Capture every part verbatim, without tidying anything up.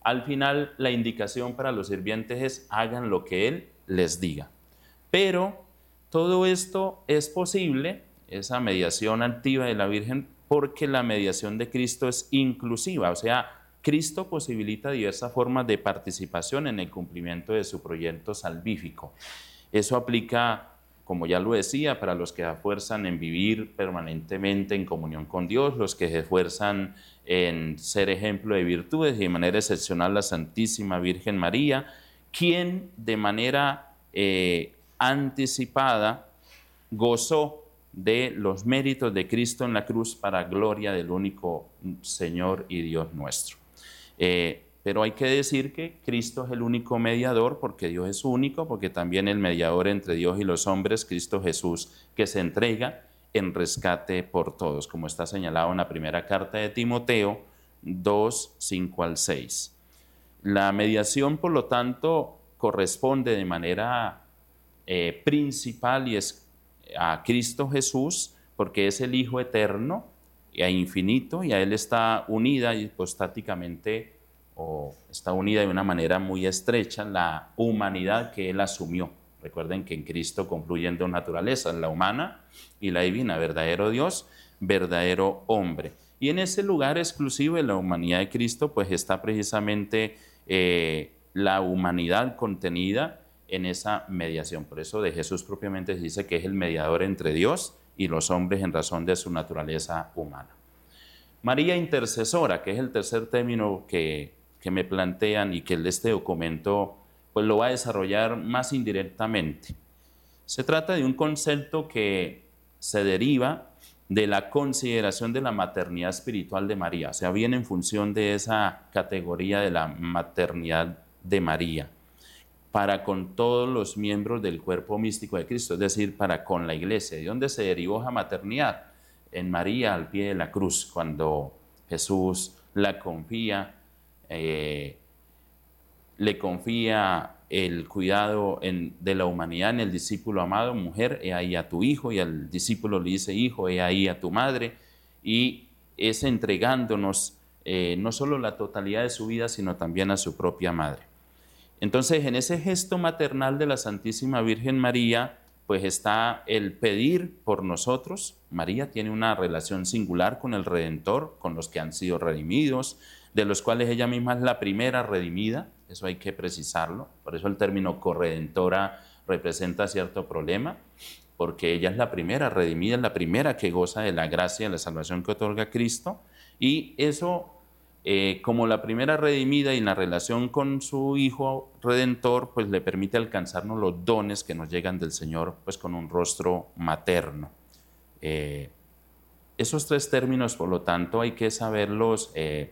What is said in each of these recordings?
Al final, la indicación para los sirvientes es hagan lo que Él les diga. Pero todo esto es posible, esa mediación activa de la Virgen, porque la mediación de Cristo es inclusiva, o sea, Cristo posibilita diversas formas de participación en el cumplimiento de su proyecto salvífico. Eso aplica, como ya lo decía, para los que se esfuerzan en vivir permanentemente en comunión con Dios, los que se esfuerzan en ser ejemplo de virtudes y de manera excepcional la Santísima Virgen María, quien de manera eh, anticipada gozó de los méritos de Cristo en la cruz para gloria del único Señor y Dios nuestro. Eh, pero hay que decir que Cristo es el único mediador, porque Dios es único, porque también el mediador entre Dios y los hombres, Cristo Jesús, que se entrega en rescate por todos, como está señalado en la primera carta de Timoteo dos, cinco al seis. La mediación, por lo tanto, corresponde de manera eh, principal y es a Cristo Jesús, porque es el Hijo eterno e infinito, y a Él está unida hipostáticamente, o está unida de una manera muy estrecha, la humanidad que Él asumió. Recuerden que en Cristo confluyen dos naturalezas, la humana y la divina, verdadero Dios, verdadero hombre. Y en ese lugar exclusivo de la humanidad de Cristo, pues está precisamente eh, la humanidad contenida en esa mediación. Por eso de Jesús propiamente se dice que es el mediador entre Dios y los hombres en razón de su naturaleza humana. María intercesora, que es el tercer término que, que me plantean y que este documento pues lo va a desarrollar más indirectamente. Se trata de un concepto que se deriva de la consideración de la maternidad espiritual de María, o sea, viene en función de esa categoría de la maternidad de María para con todos los miembros del cuerpo místico de Cristo, es decir, para con la Iglesia. ¿De dónde se derivó esa maternidad? En María al pie de la cruz, cuando Jesús la confía, eh, le confía el cuidado en, de la humanidad en el discípulo amado, mujer, he ahí a tu hijo, y al discípulo le dice, hijo, he ahí a tu madre, y es entregándonos eh, no solo la totalidad de su vida, sino también a su propia madre. Entonces, en ese gesto maternal de la Santísima Virgen María, pues está el pedir por nosotros. María tiene una relación singular con el Redentor, con los que han sido redimidos, de los cuales ella misma es la primera redimida, eso hay que precisarlo, por eso el término corredentora representa cierto problema, porque ella es la primera redimida, es la primera que goza de la gracia, de la salvación que otorga Cristo, y eso, eh, como la primera redimida y la relación con su Hijo Redentor, pues le permite alcanzarnos los dones que nos llegan del Señor, pues con un rostro materno. Eh, esos tres términos, por lo tanto, hay que saberlos eh,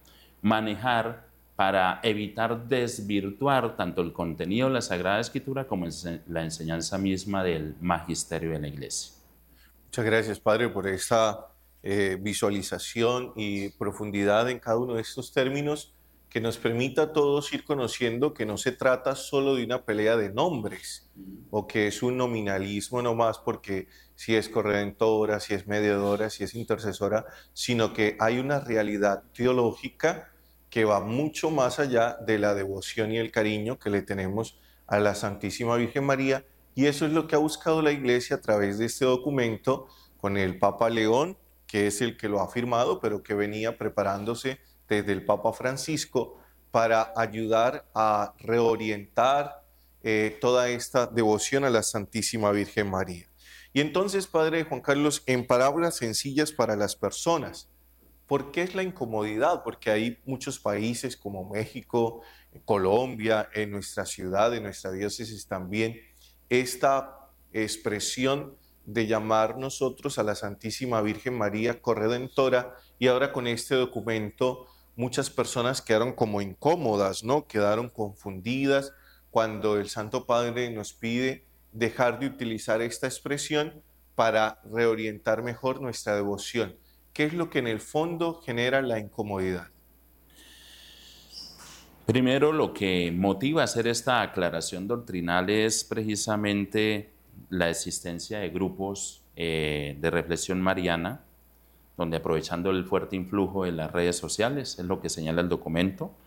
manejar para evitar desvirtuar tanto el contenido de la Sagrada Escritura como la enseñanza misma del magisterio de la Iglesia. Muchas gracias, Padre, por esta eh, visualización y profundidad en cada uno de estos términos que nos permita a todos ir conociendo que no se trata solo de una pelea de nombres o que es un nominalismo nomás porque si es corredentora, si es mediadora, si es intercesora, sino que hay una realidad teológica que va mucho más allá de la devoción y el cariño que le tenemos a la Santísima Virgen María, y eso es lo que ha buscado la Iglesia a través de este documento con el Papa León, que es el que lo ha firmado, pero que venía preparándose desde el Papa Francisco para ayudar a reorientar eh, toda esta devoción a la Santísima Virgen María. Y entonces, Padre Juan Carlos, en palabras sencillas para las personas, ¿por qué es la incomodidad? Porque hay muchos países como México, Colombia, en nuestra ciudad, en nuestra diócesis también, esta expresión de llamar nosotros a la Santísima Virgen María corredentora, y ahora con este documento muchas personas quedaron como incómodas, ¿no? Quedaron confundidas cuando el Santo Padre nos pide dejar de utilizar esta expresión para reorientar mejor nuestra devoción. ¿Qué es lo que en el fondo genera la incomodidad? Primero, lo que motiva a hacer esta aclaración doctrinal es precisamente la existencia de grupos eh, de reflexión mariana, donde aprovechando el fuerte influjo de las redes sociales, es lo que señala el documento,